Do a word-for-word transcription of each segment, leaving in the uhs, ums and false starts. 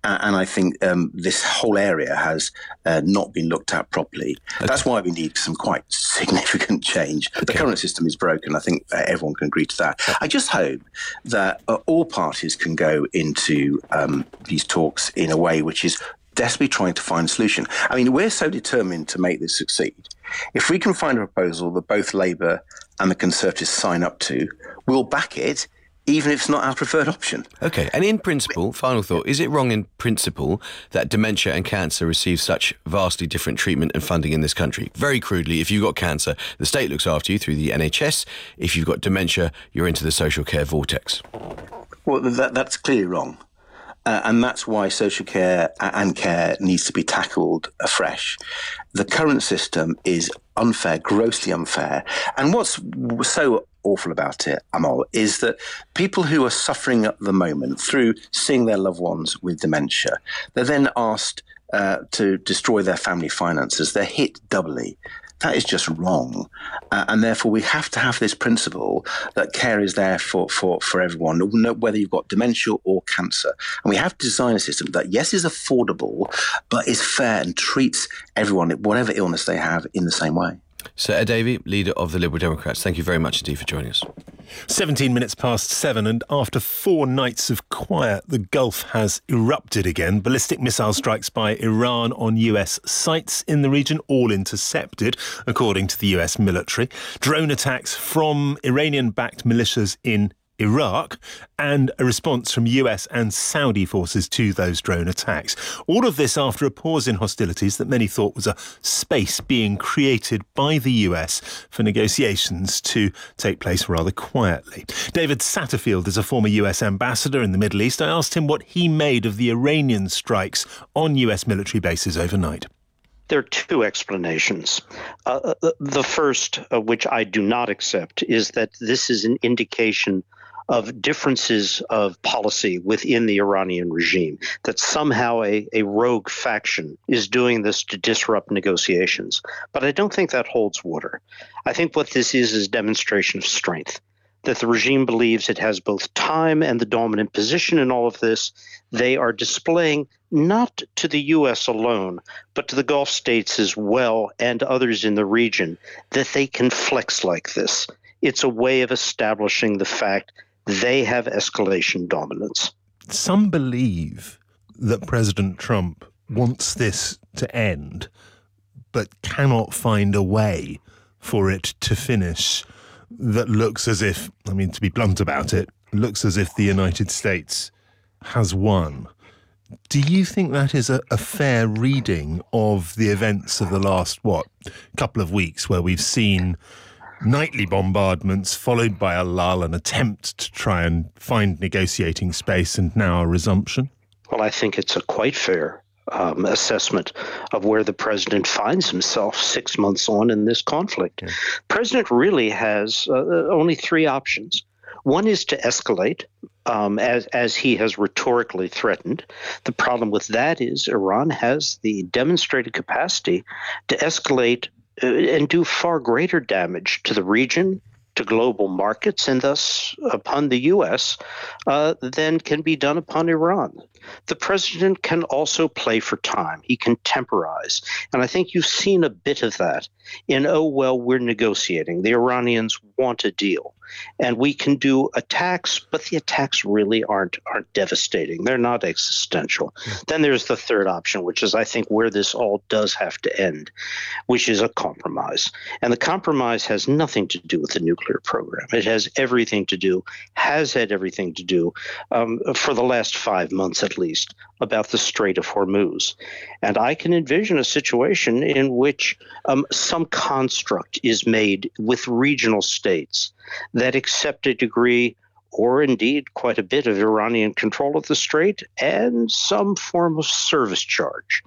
Uh, and I think um, this whole area has uh, not been looked at properly. Okay. That's why we need some quite significant change. Okay. The current system is broken. I think uh, everyone can agree to that. I just hope that uh, all parties can go into um, these talks in a way which is desperately trying to find a solution. I mean, we're so determined to make this succeed. If we can find a proposal that both Labour and the Conservatives sign up to, we'll back it, even if it's not our preferred option. OK, and in principle, final thought, is it wrong in principle that dementia and cancer receive such vastly different treatment and funding in this country? Very crudely, if you've got cancer, the state looks after you through the N H S. If you've got dementia, you're into the social care vortex. Well, that, that's clearly wrong. Uh, and that's why social care and care needs to be tackled afresh. The current system is unfair, grossly unfair. And what's so awful about it, Amol, is that people who are suffering at the moment through seeing their loved ones with dementia, they're then asked uh, to destroy their family finances. They're hit doubly. That is just wrong. Uh, and therefore, we have to have this principle that care is there for, for, for everyone, whether you've got dementia or cancer. And we have to design a system that, yes, is affordable, but is fair and treats everyone, whatever illness they have, in the same way. Sir Ed Davey, leader of the Liberal Democrats, thank you very much indeed for joining us. seventeen minutes past seven, and after four nights of quiet, the Gulf has erupted again. Ballistic missile strikes by Iran on U S sites in the region, all intercepted, according to the U S military. Drone attacks from Iranian-backed militias in Iraq, and a response from U S and Saudi forces to those drone attacks. All of this after a pause in hostilities that many thought was a space being created by the U S for negotiations to take place rather quietly. David Satterfield is a former U S ambassador in the Middle East. I asked him what he made of the Iranian strikes on U S military bases overnight. There are two explanations. Uh, the first, uh, which I do not accept, is that this is an indication of differences of policy within the Iranian regime, that somehow a, a rogue faction is doing this to disrupt negotiations. But I don't think that holds water. I think what this is is demonstration of strength, that the regime believes it has both time and the dominant position in all of this. They are displaying not to the U S alone, but to the Gulf states as well and others in the region, that they can flex like this. It's a way of establishing the fact they have escalation dominance. Some believe that President Trump wants this to end, but cannot find a way for it to finish that looks as if, I mean, to be blunt about it, looks as if the United States has won. Do you think that is a, a fair reading of the events of the last, what, couple of weeks, where we've seen nightly bombardments followed by a lull, an attempt to try and find negotiating space, and now a resumption? Well, I think it's a quite fair um, assessment of where the president finds himself six months on in this conflict. Yeah. The president really has uh, only three options. One is to escalate, um, as, as he has rhetorically threatened. The problem with that is Iran has the demonstrated capacity to escalate and do far greater damage to the region, to global markets, and thus upon the U S uh, than can be done upon Iran. The president can also play for time. He can temporize. And I think you've seen a bit of that in, oh, well, we're negotiating. The Iranians want a deal. And we can do attacks, but the attacks really aren't aren't devastating. They're not existential. Yeah. Then there's the third option, which is, I think, where this all does have to end, which is a compromise. And the compromise has nothing to do with the nuclear program. It has everything to do, has had everything to do, um, for the last five months at least, about the Strait of Hormuz. And I can envision a situation in which um, some construct is made with regional states that accept a degree or indeed quite a bit of Iranian control of the strait and some form of service charge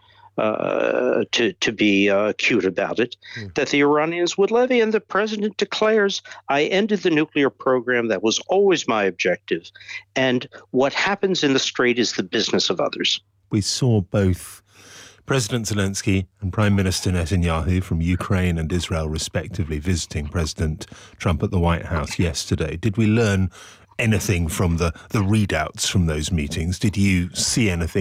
uh, to, to be uh, cute about it, mm. that the Iranians would levy. And the president declares, I ended the nuclear program. That was always my objective. And what happens in the strait is the business of others. We saw both President Zelensky and Prime Minister Netanyahu from Ukraine and Israel, respectively, visiting President Trump at the White House yesterday. Did we learn anything from the, the readouts from those meetings? Did you see anything